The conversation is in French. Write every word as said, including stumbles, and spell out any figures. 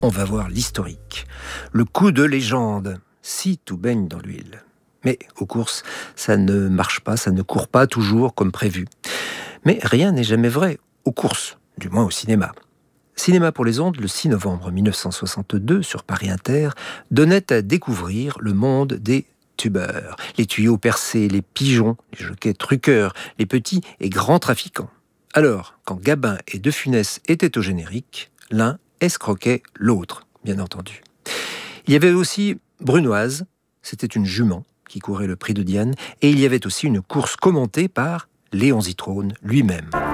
On va voir l'historique. Le coup de légende, si tout baigne dans l'huile. Mais aux courses, ça ne marche pas, ça ne court pas toujours comme prévu. Mais rien n'est jamais vrai aux courses, du moins au cinéma. Cinéma pour les ondes, le six novembre mille neuf cent soixante-deux, sur Paris Inter, donnait à découvrir le monde des tubeurs. Les tuyaux percés, les pigeons, les jockeys truqueurs, les petits et grands trafiquants. Alors, quand Gabin et De Funès étaient au générique, l'un escroquait l'autre, bien entendu. Il y avait aussi Brunoise, c'était une jument qui courait le prix de Diane, et il y avait aussi une course commentée par Léon Zitrone lui-même.